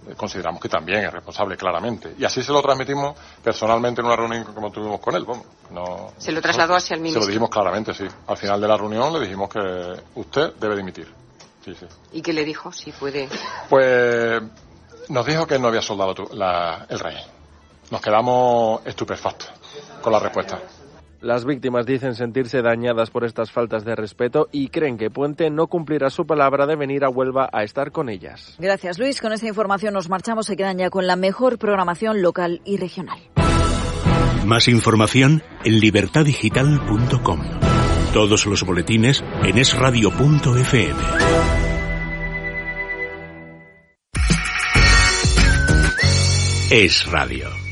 consideramos que también es responsable, claramente. Y así se lo transmitimos personalmente en una reunión como tuvimos con él. ¿Se lo trasladó hacia el ministro? Se lo dijimos claramente, sí. Al final de la reunión le dijimos que usted debe dimitir. Sí. ¿Y qué le dijo? Si puede... Pues nos dijo que no había soldado el rey. Nos quedamos estupefactos con la respuesta. Las víctimas dicen sentirse dañadas por estas faltas de respeto y creen que Puente no cumplirá su palabra de venir a Huelva a estar con ellas. Gracias, Luis. Con esta información nos marchamos. Se quedan ya con la mejor programación local y regional. Más información en libertadigital.com. Todos los boletines en esradio.fm. Es Radio.